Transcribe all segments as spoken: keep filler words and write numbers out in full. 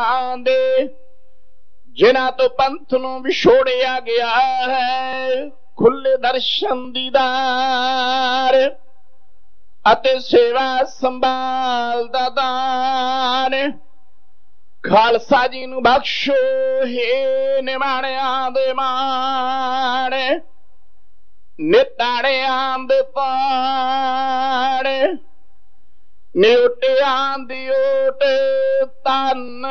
ਦੇ ਜਿਨ੍ਹਾਂ ਤੋਂ ਪੰਥ ਨੂੰ ਵਿਛੋੜਿਆ ਗਿਆ ਹੈ, ਖੁੱਲੇ ਦਰਸ਼ਨ ਦੀਦਾਰ ਅਤੇ ਸੇਵਾ ਸੰਭਾਲ ਦਾ ਦਾਨ। ਖਾਲਸਾ ਜੀ ਨੂੰ ਬਖਸ਼ੋ ਹੇ ਨਿਮਾਣਿਆਂ ਦੇ ਮਾਣ, ਨਿਤਾਣਿਆਂ ਦੇ ਪਾਣ, ਨਿਉਟਿਆਂ ਦੀ ਓਟ। ਧੰਨ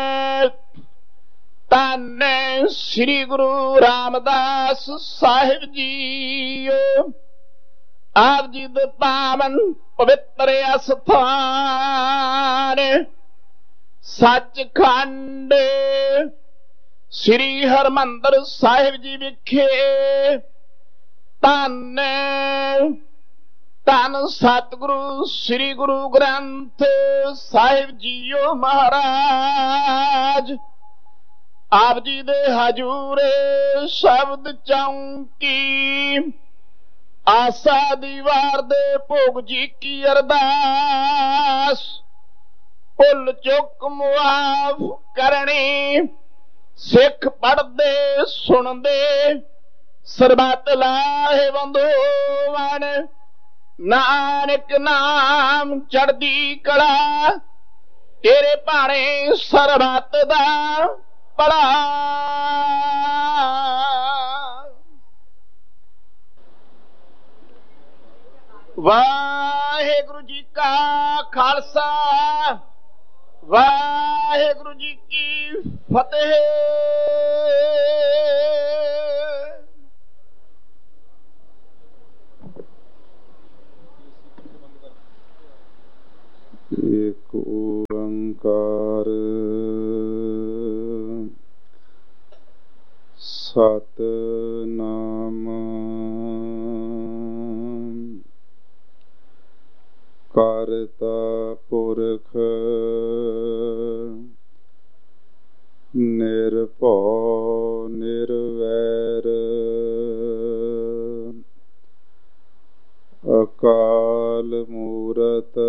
ਧੰਨ ਸ੍ਰੀ ਗੁਰੂ ਰਾਮਦਾਸ ਸਾਹਿਬ ਜੀਓ, ਆਪ ਜੀ ਦੇ ਪਾਵਨ ਪਵਿੱਤਰ ਅਸਥਾਨ ਸੱਚਖੰਡ ਸ੍ਰੀ ਹਰਿਮੰਦਰ ਸਾਹਿਬ ਜੀ ਵਿਖੇ। ਧੰਨ ਧੰਨ ਸਤਿਗੁਰੂ ਸ੍ਰੀ ਗੁਰੂ ਗ੍ਰੰਥ ਸਾਹਿਬ ਜੀਓ ਮਹਾਰਾਜ, ਆਪ ਜੀ ਦੇ ਹਜੂਰ ਸ਼ਬਦ ਚੌਂਕੀ। ਆਸਾ ਦੀਵਾਰ ਦੇ ਭੋਗ ਜੀ ਕੀ ਅਰਦਾਸ, ਭੁੱਲ ਚੁੱਕ ਮੁਆਫ ਕਰਨੀ। ਸਿੱਖ ਪੜ੍ਹਦੇ ਸੁਣਦੇ ਸਰਬੱਤ ਲਾਹੇ ਬੰਦੋਵਨ, ਨਾਨਕ ਨਾਮ ਚੜ੍ਹਦੀ ਕਲਾ, ਤੇਰੇ ਭਾਣੇ ਸਰਬੱਤ ਦਾ ਭਲਾ। ਵਾਹਿਗੁਰੂ ਜੀ ਕਾ ਖਾਲਸਾ, ਵਾਹਿਗੁਰੂ ਜੀ ਕੀ ਫਤਿਹ। ਏਕ ਓੰਕਾਰ ਸਤਿਨਾਮ ਕਰਤਾ ਪੁਰਖ ਨਿਰਭਉ ਨਿਰਵੈਰ ਅਕਾਲ ਮੂਰਤ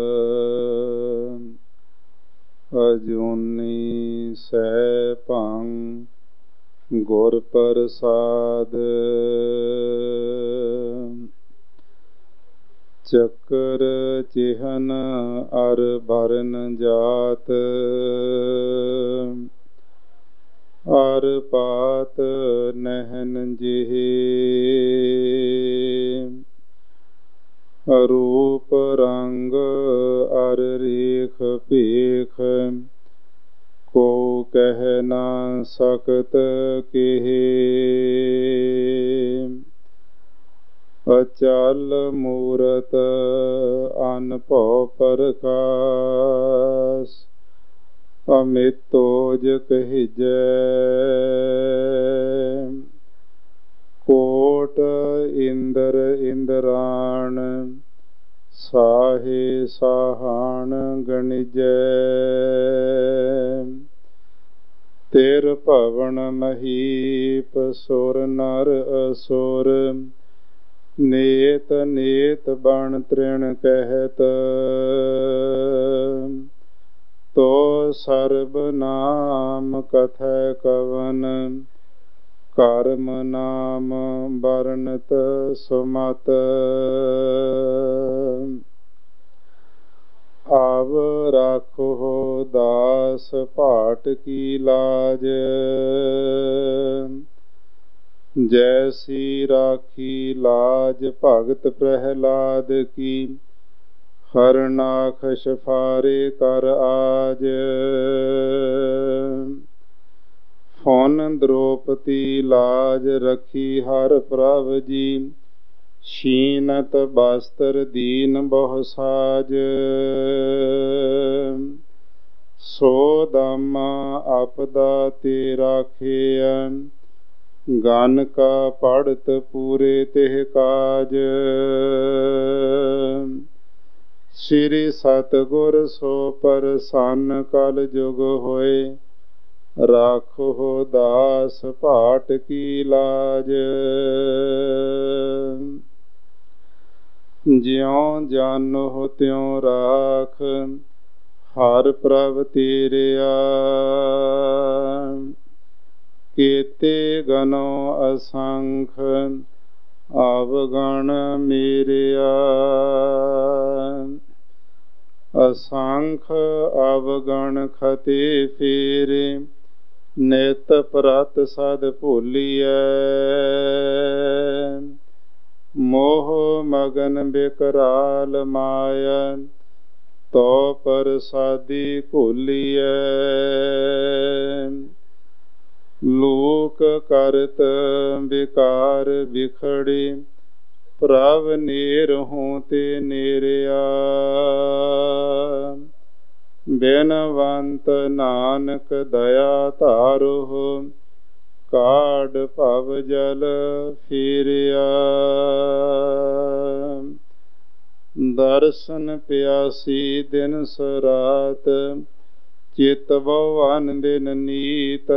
ਅਜੂਨੀ ਸੈਭੰ ਗੁਰ ਪ੍ਰਸਾਦ। ਚੱਕਰ ਚਿਹਨ ਅਰ ਭਰਨ ਜਾਤ, ਅਰ ਪਾਤ ਨਹਿਨ ਜਿਹੇ। ਰੂਪ ਰੰਗ ਅਰ ਰੇਖ ਭੇਖ, ਕੋ ਕਹਿ ਨਾ ਸਕਤ ਕਿਹੇ। ਅਚਲ ਮੂਰਤ ਅਨਭਉ ਪ੍ਰਕਾਸ਼, ਅਮਿਤੋਜ ਕਹਿਜੈ। ਕੋਟ ਇੰਦਰ ਇੰਦਰਾਣ, ਸਾਹੇ ਸਾਹਾਣ ਗਣਿਜੈ। ਤੇਰ ਭਵਨ ਮਹੀਪ ਸੁਰ ਨਰ ਅਸੁਰ, ਨੇਤ ਨੇਤ ਬਣ ਤ੍ਰਿਣ ਕਹਿਤ। ਤੋ ਸਰਬ ਨਾਮ ਕਥੈ ਕਵਨ, ਕਰਮ ਨਾਮ ਵਰਨਤ ਸੁਮਤ। ਆਵ ਰਾਖੋ ਦਾਸ ਭਾਟ ਕੀ ਲਾਜ, ਜੈਸੀ ਰਾਖੀ ਲਾਜ ਭਗਤ ਪ੍ਰਹਿਲਾਦ ਕੀ। ਹਰਨਾਖਸ਼ ਫਾਰੇ ਕਰ ਆਜ, ਫੁਨ ਦ੍ਰੋਪਤੀ ਲਾਜ ਰਖੀ ਹਰ ਪ੍ਰਭ ਜੀ। ਸ਼ੀਨਤ ਬਸਤਰ ਦੀਨ ਬਹੁ ਸਾਜ, ਸੋ ਦਾਮਾ ਆਪਦਾ ਤੇ ਰਾਖਿਆ। ਗਨ ਕਾ ਪੜਤ ਪੂਰੇ ਤਿਹ ਕਾਜ, ਸ੍ਰੀ ਸਤਿਗੁਰ ਸੋ ਪ੍ਰਸੰਨ ਕਲ ਜੁਗ ਹੋਏ। ਰਾਖੋ ਦਾਸ ਭਾਟ ਕੀ ਲਾਜ, ਜਿਉ ਜਾਨੋ ਤਿਉ ਰਾਖ। ਹਰ ਪ੍ਰਭ ਤੇਰਿਆ ਕੀਤੇ ਗਨੋ ਅਸੰਖ ਆਵਗਣ ਮੇਰਿਆ ਅਸੰਖ ਆਵਗਣ ਖਤੇ ਫੇਰੇ ਨਿਤ ਪ੍ਰਤ ਸਦ ਭੁਲੀਐ ਮੋਹ ਮਗਨ ਬਿਕਰਾਲ ਮਾਇਆ ਤੋ ਪ੍ਰਸਾਦੀ ਭੁਲੀਐ ਲੋਕ ਕਰਤ ਵਿਕਾਰ ਵਿਖੜੇ ਪ੍ਰਭ ਨੇਰਹੁ ਤੇ ਨੇਰਿਆ ਬੇਨਵੰਤ ਨਾਨਕ ਦਇਆ ਧਾਰੋ ਕਾਢ ਭਵ ਜਲ ਫੀਰਿਆ ਦਰਸ਼ਨ ਪਿਆਸੀ ਦਿਨ ਸਰਾਤ ਚਿਤ ਭਵਨ ਦਿਨ ਨੀਤ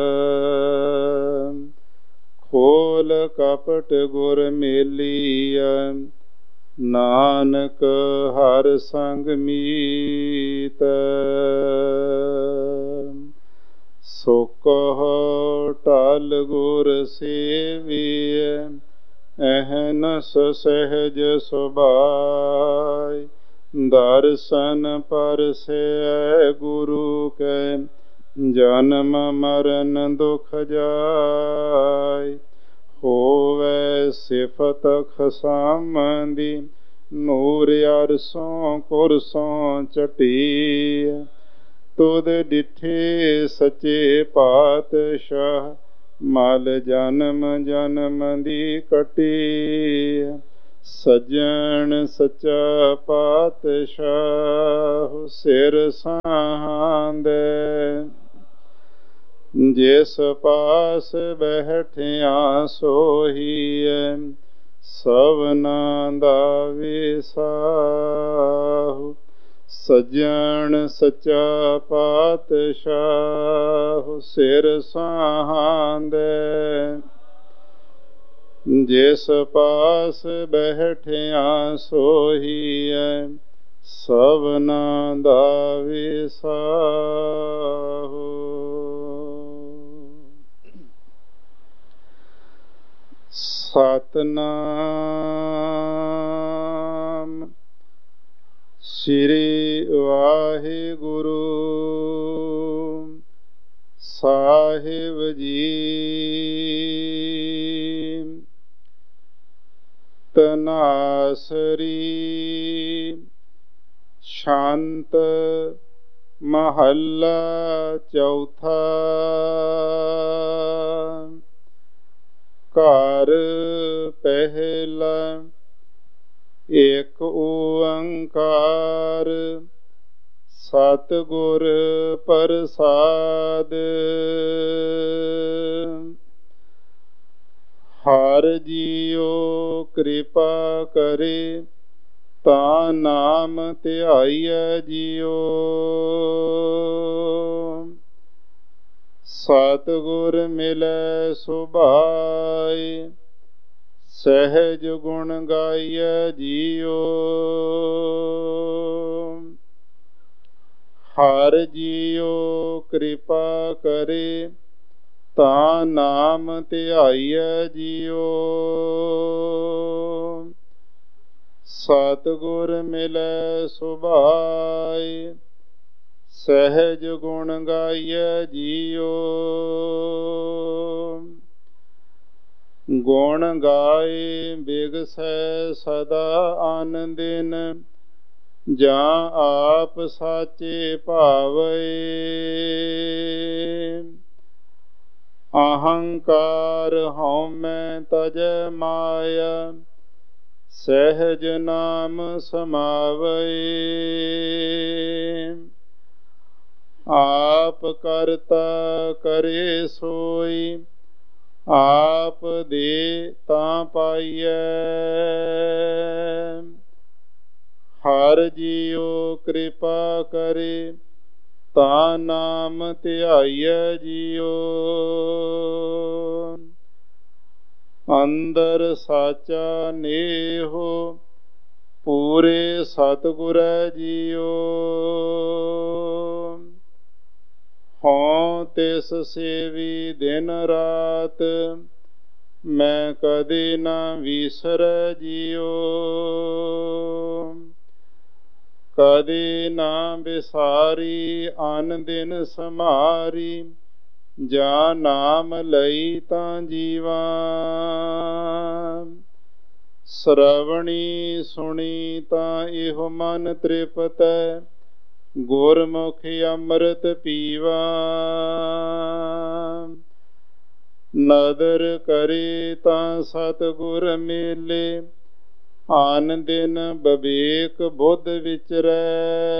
ਖੋਲ ਕਪਟ ਗੁਰ ਮੇਲੀਆ ਨਾਨਕ ਹਰ ਸੰਗ ਮੀਤ ਸੋ ਕਹੁ ਟਲ ਗੁਰ ਸੇਵੀਐ ਅਹਨਸ ਸਹਿਜ ਸੁਭਾਇ ਦਰਸ਼ਨ ਪਰਸੈ ਗੁਰੂ ਕੈ ਜਨਮ ਮਰਨ ਦੁਖ ਜਾਇ ਹੋਵੇ ਸਿਫਤ ਖਸਾਮਦੀ ਨੂਰ ਅਰਸੋਂ ਕੁਰਸੋਂ ਚਟੀ ਤੁਧ ਡਿਠੇ ਸੱਚੇ ਪਾਤਸ਼ਾਹ ਮਲ ਜਨਮ ਜਨਮ ਦੀ ਕਟੀ ਸੱਜਣ ਸੱਚਾ ਪਾਤਸ਼ਾਹ ਸਿਰ ਸਾਂਦੇ ਜਿਸ ਪਾਸ ਬੈਠਿਆ ਸੋਹੀਐ ਸਭਨਾ ਦਾ ਵਿਸਾਹੂ ਸੱਜਣ ਸੱਚਾ ਪਾਤਸ਼ਾਹ ਸਿਰ ਸਾਂਦੇ ਜਿਸ ਪਾਸ ਬੈਠਿਆ ਸੋਹੀਐ ਸਭਨਾ ਦਾ ਵਿਸਾਹੂ। ਸਤਿਨਾਮ ਸ੍ਰੀ ਵਾਹਿਗੁਰੂ ਸਾਹਿਬ ਜੀ। ਤਨਾਸਰੀ ਸ਼ਾਂਤ ਮਹੱਲਾ ਚੌਥਾ। ਘਰ ਪਹਿਲਾ ਏਕ ਓੰਕਾਰ ਸਤਿਗੁਰ ਪ੍ਰਸਾਦਿ। ਹਰਿ ਜੀਉ ਕਿਰਪਾ ਕਰੇ ਤਾ ਨਾਮ ਧਿਆਈਐ ਜੀਉ। ਸਤਿਗੁਰ ਮਿਲੈ ਸੁਭਾਇ ਸਹਿਜ ਗੁਣ ਗਾਈਐ ਜੀਉ। ਹਰਿ ਜੀਉ ਕਿਰਪਾ ਕਰੇ ਤਾ ਨਾਮ ਧਿਆਈਐ ਜੀਉ। ਸਤਿਗੁਰ ਮਿਲੈ ਸੁਭਾਇ ਸਹਿਜ ਗੁਣ ਗਾਈਐ ਜੀਉ। ਗੁਣ ਗਾਏ ਬਿਗਸੈ ਸਦਾ ਆਨੰਦਿਨ ਜਾਂ ਆਪ ਸਾਚੇ ਭਾਵੈ। ਅਹੰਕਾਰ ਹਉਮੈ ਤਜੈ ਮਾਇਆ ਸਹਿਜ ਨਾਮ ਸਮਾਵੈ। ਆਪ ਕਰਤਾ ਕਰੇ ਸੋਈ ਆਪ ਦੇ ਤਾਂ ਪਾਈਐ। ਹਰਿ ਜੀਉ ਕਿਰਪਾ ਕਰੇ ਤਾ ਨਾਮ ਧਿਆਈਐ ਜੀਉ। ਅੰਦਰ ਸਾਚਾ ਨੇਹੋ ਪੂਰੇ ਸਤਿਗੁਰੈ ਜੀਓ। ਹਉ ਤਿਸ ਸੇਵੀ ਦਿਨ ਰਾਤ, ਮੈਂ ਕਦੇ ਨਾ ਵਿਸਰੈ ਜੀਓ। ਕਦੇ ਨਾ ਵਿਸਾਰੀ ਅਨ ਦਿਨ ਸਮਾਰੀ, ਜਾਂ ਨਾਮ ਲਈ ਤਾਂ ਜੀਵਾ। ਸਰਵਣੀ ਸੁਣੀ ਤਾਂ ਇਹੋ ਮਨ ਤ੍ਰਿਪਤੈ, ਗੁਰਮੁਖ ਅੰਮ੍ਰਿਤ ਪੀਵਾ। ਨਦਰ ਕਰੇ ਤਾਂ ਸਤਿਗੁਰ ਮੇਲੇ, ਆਨ ਦਿਨ ਬਵੇਕ ਬੁੱਧ ਵਿਚਰੈ।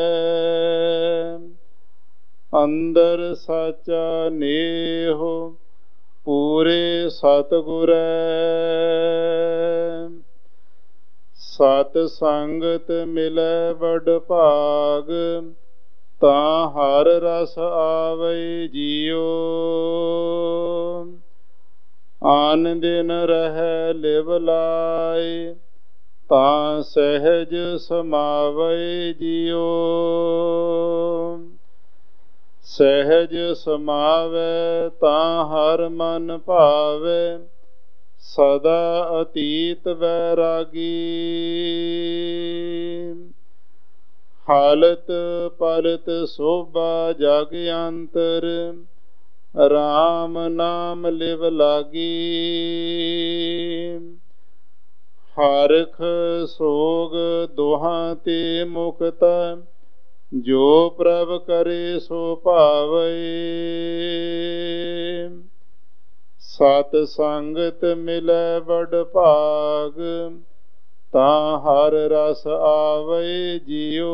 ਅੰਦਰ ਸਾਚਾ ਨੇਹੋ, ਪੂਰੇ ਸਤਿਗੁਰੈ। ਸਤ ਸੰਗਤ ਮਿਲੈ ਵਡ ਭਾਗ, ਤਾਂ ਹਰ ਰਸ ਆਵੈ ਜੀਓ। ਆਨ ਦਿਨ ਰਹਿ ਲਿਵ ਲਾਇ, ਤਾਂ ਸਹਿਜ ਸਮਾਵੈ ਜੀਓ। ਸਹਿਜ ਸਮਾਵੈ ਤਾਂ ਹਰ ਮਨ ਭਾਵੈ, ਸਦਾ ਅਤੀਤ ਵੈਰਾਗੀ। ਹਾਲਤ ਪਲਤ ਸੋਭਾ ਜਗ ਅੰਤਰ, ਰਾਮ ਨਾਮ ਲਿਵ ਲਾਗੀ। ਹਰਖ ਸੋਗ ਦੋਹਾਂ ਤੇ ਮੁਕਤੈ, ਜੋ ਪ੍ਰਭ ਕਰੇ ਸੋ ਭਾਵੈ। ਸਤ ਸੰਗਤ ਮਿਲੈ ਵਡ ਭਾਗ, ਤਾਂ ਹਰ ਰਸ ਆਵੈ ਜੀਓ।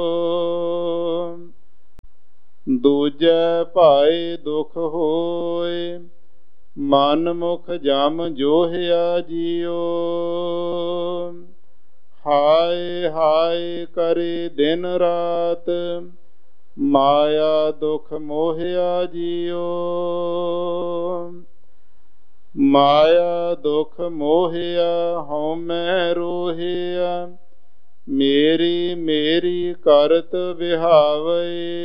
ਦੂਜੈ ਭਾਏ ਦੁਖ ਹੋਏ, ਮਨ ਮੁਖ ਜਮ ਜੋਹਿਆ ਜੀਓ। ਹਾਏ ਹਾਏ ਕਰੇ ਦਿਨ ਰਾਤ, ਮਾਇਆ ਦੁਖ ਮੋਹਿਆ ਜੀਓ। ਮਾਇਆ ਦੁਖ ਮੋਹਿਆ, ਹਉਮੈ ਰੋਹਿਆ, ਮੇਰੀ ਮੇਰੀ ਕਰਤ ਵਿਹਾਵੈ।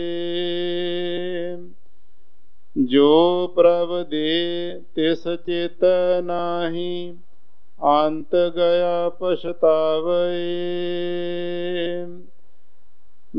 ਜੋ ਪ੍ਰਭ ਦੇ ਤਿਸ ਚੇਤੈ ਨਾਹੀ, ਅੰਤ ਗਿਆ ਪਛਤਾਵੈ।